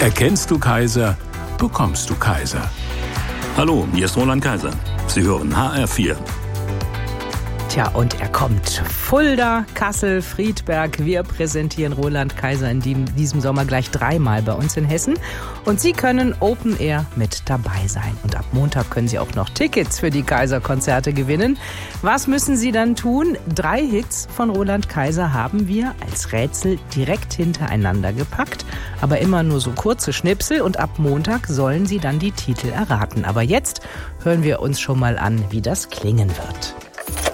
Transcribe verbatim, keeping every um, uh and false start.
Erkennst du Kaiser, bekommst du Kaiser. Hallo, hier ist Roland Kaiser. Sie hören H R vier. Tja, und er kommt. Fulda, Kassel, Friedberg. Wir präsentieren Roland Kaiser in diesem Sommer gleich dreimal bei uns in Hessen. Und Sie können Open Air mit dabei sein. Und ab Montag können Sie auch noch Tickets für die Kaiser-Konzerte gewinnen. Was müssen Sie dann tun? Drei Hits von Roland Kaiser haben wir als Rätsel direkt hintereinander gepackt. Aber immer nur so kurze Schnipsel. Und ab Montag sollen Sie dann die Titel erraten. Aber jetzt hören wir uns schon mal an, wie das klingen wird.